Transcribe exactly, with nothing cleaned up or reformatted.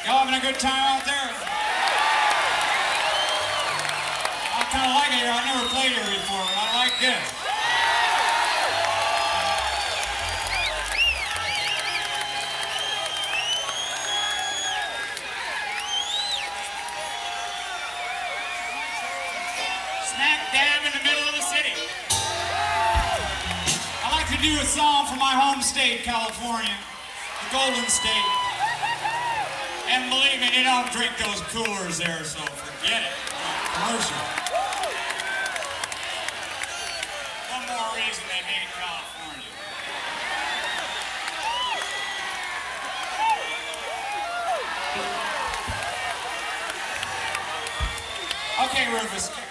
Y'all having a good time out there? I kind of like it here. I've never played here before, but I like this. Smack dab in the middle of the city. I like to do a song for my home state, California, the Golden State. And believe me, they don't drink those coolers there, so forget it. Commercial. One more reason they hate California. Okay, Rufus.